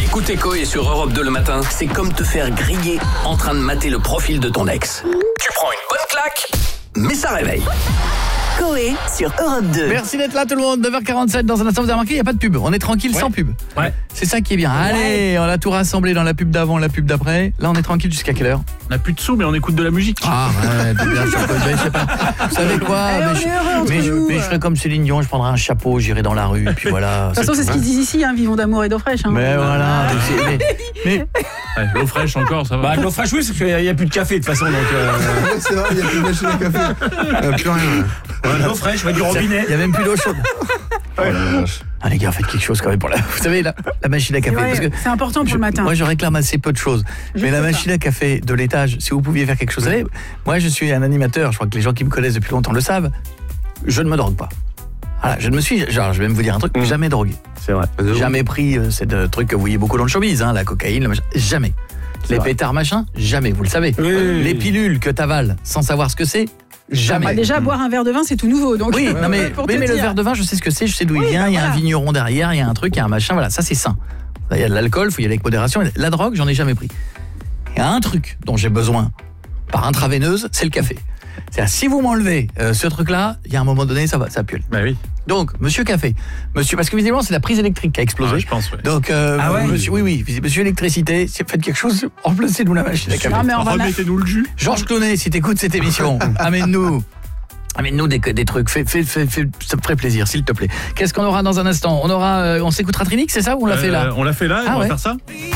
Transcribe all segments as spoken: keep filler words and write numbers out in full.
Écouter Coé sur Europe deux le matin, c'est comme te faire griller en train de mater le profil de ton ex. Tu prends une bonne claque, mais ça réveille. Coé sur Europe deux. Merci d'être là tout le monde, neuf heures quarante-sept. Dans un instant, vous avez remarqué, il n'y a pas de pub. On est tranquille, ouais. Sans pub. Ouais. C'est ça qui est bien. Allez, on a tout rassemblé dans la pub d'avant, la pub d'après. Là, on est tranquille jusqu'à quelle heure? On n'a plus de sous, mais on écoute de la musique. Ah, ouais, bien sûr. Je sais pas. Vous savez quoi? Allez, mais, je, heureux, mais, je, mais je ferai comme Céline Dion, je prendrai un chapeau, j'irai dans la rue, puis voilà. De toute façon, c'est ce qu'ils disent ici, hein, vivons d'amour et d'eau fraîche. Hein. Mais voilà. Mais, mais, Ouais, l'eau fraîche encore, ça va. Bah, l'eau fraîche, oui, parce qu'il n'y a plus de café de toute façon. Donc, euh... c'est vrai, il n'y a plus de machine à café. Il n'y a plus rien. Ouais, l'eau fraîche, ouais, du robinet. il n'y a même plus d'eau chaude. Ouais. Ah les gars, faites quelque chose quand même pour la... Vous savez, la, la machine à café. Ouais, parce que c'est important pour je, le matin. Moi, je réclame assez peu de choses. Je mais la sais machine pas. à café de l'étage, si vous pouviez faire quelque chose... Vous savez, moi, je suis un animateur. Je crois que les gens qui me connaissent depuis longtemps le savent. Je ne me drogue pas. Voilà, je ne me suis... Genre, je vais même vous dire un truc. Mmh. Jamais drogué. C'est vrai. Jamais pris euh, ces euh, trucs que vous voyez beaucoup dans le showbiz. Hein, la cocaïne, le machin. Jamais. Les vrai. pétards, machin. Jamais, vous le savez. Oui. Les pilules que t'avales sans savoir ce que c'est. Jamais. Bah, déjà, boire un verre de vin, c'est tout nouveau. Donc, Oui, non mais, pour mais, te mais le dire. verre de vin, je sais ce que c'est, je sais d'où Oui, il vient, bah il y a voilà. un vigneron derrière, il y a un truc, il y a un machin, voilà, ça c'est sain. Il y a de l'alcool, il faut y aller avec modération. La drogue, j'en ai jamais pris. Il y a un truc dont j'ai besoin par intraveineuse, c'est le café. C'est-à-dire, si vous m'enlevez euh, ce truc-là, il y a un moment donné, ça va, ça pue. Bah oui. Donc, monsieur café, monsieur, parce que visiblement c'est la prise électrique qui a explosé. Ah ouais, je pense, ouais. Donc, euh, Ah ouais monsieur, oui, oui, monsieur électricité, si vous faites quelque chose, remplacez-nous la machine à café. Non, mais on va mettre- Remettez-nous le jus. Georges Clooney, si t'écoutes cette émission, amène-nous amène-nous des, des trucs, fais, fais, fais, fais, ça me ferait plaisir, s'il te plaît. Qu'est-ce qu'on aura dans un instant? On aura, euh, on s'écoutera Trinix, c'est ça, ou on l'a fait là? Euh, On l'a fait là, et Ah on ouais. va faire ça.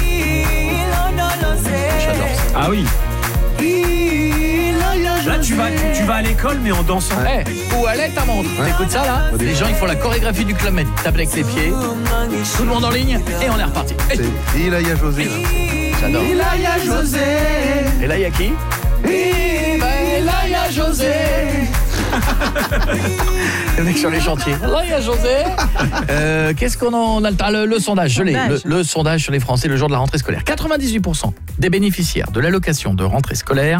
J'adore ça. Ah oui. Là, tu vas, tu, tu vas à l'école, mais en dansant. Eh, où allait ta montre? T'écoutes ça là? Les gens ils font la chorégraphie du Club Med, tapent avec les pieds, tout le monde en ligne, et on est reparti. Hey, C'est- Et là, il y a José. Là. j'adore. Et là il y a José. Et là il y a qui? Et là il y a José. Le mec sur les chantiers. Là il y a José. Euh, Qu'est-ce qu'on en on a le, temps le, le sondage, je l'ai. Le, Sondage. le sondage sur les Français le jour de la rentrée scolaire. quatre-vingt-dix-huit pour cent des bénéficiaires de l'allocation de rentrée scolaire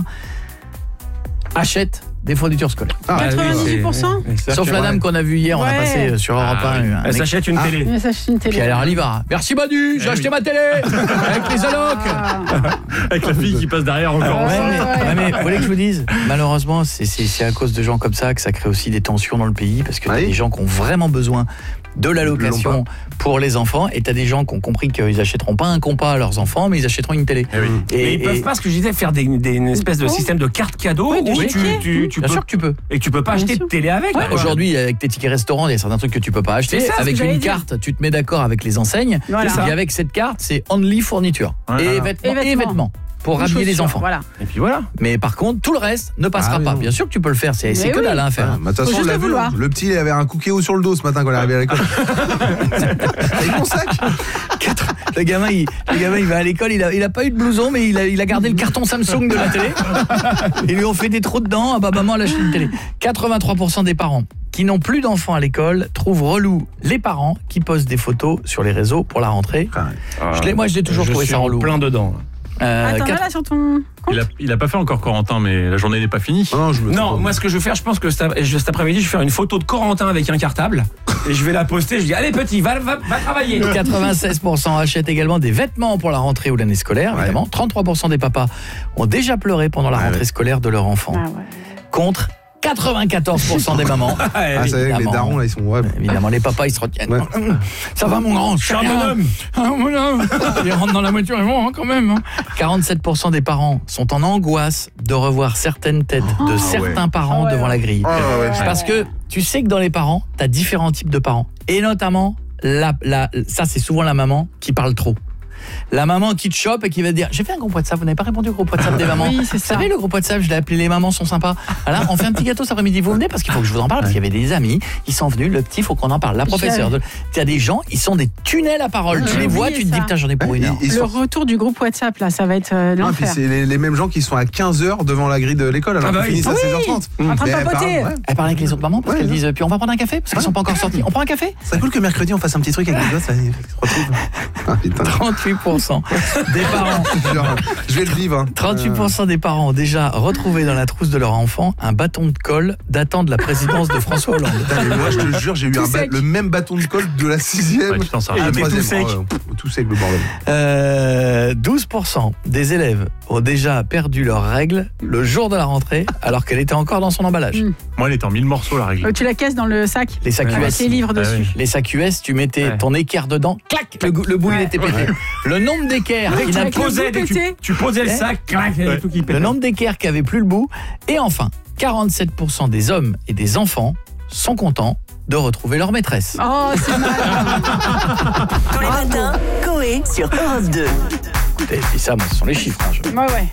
achètent des fournitures scolaires. Ah, quatre-vingt-dix-huit pour cent Sauf la dame qu'on a vue hier, on a Ouais. passé euh, sur Europe Ah, un. oui. un Elle mec- s'achète une Ah. télé. Mais ça, c'est une télé. Puis elle arrivera. Merci Manu, j'ai Eh acheté oui. ma télé avec les allocs. Ah. Avec la fille qui passe derrière encore. Ouais, enceinte. mais, ouais, mais vous voulez que je vous dise, malheureusement, c'est c'est- c'est à cause de gens comme ça que ça crée aussi des tensions dans le pays, parce que t'as Oui. des gens qui ont vraiment besoin de l'allocation Ils l'ont pour les enfants, et t'as des gens qui ont compris qu'ils achèteront pas un compas à leurs enfants, mais ils achèteront une télé. Eh oui. Et, Mais ils et- peuvent pas, ce que je disais, faire des, des, une espèce de système de carte cadeau Oui, du où tu, ticket. tu, tu bien peux, sûr que tu peux. et que tu peux pas Bien acheter sûr. de télé avec. Bah, quoi. aujourd'hui, avec tes tickets restaurants, il y a certains trucs que tu peux pas acheter. C'est ça, ce Avec que une j'allais dire. carte, tu te mets d'accord avec les enseignes. Voilà. Et avec cette carte, c'est only fourniture. Ouais, et, voilà. vêtements, Et et vêtements. vêtements. Pour Ou rhabiller les chaussures, enfants. Voilà. Et puis voilà. Mais par contre, tout le reste ne passera Ah oui, pas. non. Bien sûr que tu peux le faire, c'est c'est Mais que oui. dalle à faire. Ah, bah, de toute Faut façon, on juste l'a le vu. vouloir. Le petit, il avait un cookéo sur le dos ce matin quand il est arrivé à l'école. Avec mon sac. Quatre- Le gamin, il, le gamin, il va à l'école, il a, il a pas eu de blouson, mais il a, il a gardé le carton Samsung de la télé. Ils lui ont fait des trous dedans. Ah bah maman, elle a acheté une télé. quatre-vingt-trois pour cent des parents qui n'ont plus d'enfants à l'école trouvent relou les parents qui postent des photos sur les réseaux pour la rentrée. Je l'ai- moi, je l'ai toujours Je trouvé suis ça en relou. plein dedans. Euh, Attends, quatre- là, sur ton compte. Il a, il a pas fait encore Corentin, mais la journée n'est pas finie. Non, je me Non, trompe. moi ce que je vais faire, je pense que cet je- cet après-midi, je vais faire une photo de Corentin avec un cartable et je vais la poster. Je dis allez petit, va, va, va travailler. quatre-vingt-seize pour cent achètent également des vêtements pour la rentrée ou l'année scolaire, Ouais. évidemment. trente-trois pour cent des papas ont déjà pleuré pendant la Ouais, rentrée ouais. scolaire de leur enfant. Ah ouais. Contre quatre-vingt-quatorze pour cent des mamans. Ah, c'est vrai que les Évidemment. darons, là, ils sont. Ouais. Évidemment, les papas, ils se retiennent. Ouais. Ça va, mon grand? Je suis un bonhomme. Ah, mon homme. Ils rentrent dans la voiture, ils vont hein, quand même. hein. quarante-sept pour cent des parents sont en angoisse de revoir certaines têtes de certains parents Ah ouais. devant la grille. Ah ouais, ouais. Parce que tu sais que dans les parents, tu as différents types de parents. Et notamment, la, la, ça, c'est souvent la maman qui parle trop. La maman qui te chope et qui va te dire j'ai fait un groupe WhatsApp, vous n'avez pas répondu au groupe WhatsApp des mamans. Oui, c'est Vous ça. savez le groupe WhatsApp, je l'ai appelé les mamans sont sympas. Alors on fait un petit gâteau cet après-midi, vous venez parce qu'il faut que je vous en parle parce qu'il y avait des amis, ils sont venus, le petit faut qu'on en parle, la professeure. De... Il y a des gens, ils sont des tunnels à parole. Ah, tu les j'ai vois, oublié tu te dis ça. putain j'en ai pour une heure. Ils Le sont- retour du groupe WhatsApp, là, ça va être euh, Ah, puis l'enfer. c'est les, les mêmes gens qui sont à quinze heures devant la grille de l'école alors Ah bah qu'ils oui. finissent à Oui. seize heures trente. En train de Mais papoter. apparemment, ouais. Elle parle avec les autres mamans parce Ouais, qu'elles non. disent puis on va prendre un café parce qu'ils sont pas encore sortis. On prend un café? C'est cool que mercredi on fasse un petit truc avec les gosses. Ça, ils se retrouvent. Ah, putain. trente trente-huit pour cent des parents Genre, je vais le vivre. Hein. trente-huit pour cent des parents ont déjà retrouvé dans la trousse de leur enfant un bâton de colle datant de la présidence de François Hollande. Putain, mais moi, je te jure, j'ai eu Tout un ba- sec. le même bâton de colle de la sixième Ouais, tu t'en sors à la jamais. troisième. tout sec. Ah ouais, tout sec, le bordel. Euh, douze pour cent des élèves ont déjà perdu leurs règles le jour de la rentrée alors qu'elle était encore dans son emballage. Mm. Moi, elle est en mille morceaux, la règle. Euh, Tu la caisses dans le sac Les sacs avec U S. tes livres Ah dessus. oui. Les sacs U S, tu mettais Ouais. ton équerre dedans, clac, le, goût- le bout il Ouais. était pété. Le nombre d'équerres Dès qui que n'a tu Avec le posais, bout dès que tu, pété. tu posais le Eh sac, clac, il y avait Ouais. tout qui le pétait. nombre d'équerres qui avait plus le bout. Et enfin, quarante-sept pour cent des hommes et des enfants sont contents de retrouver leur maîtresse. Oh, c'est mal. Tous les matins, Coé sur Europe deux. Écoutez, je dis ça, moi, ce sont les chiffres. hein, je- Ouais, ouais.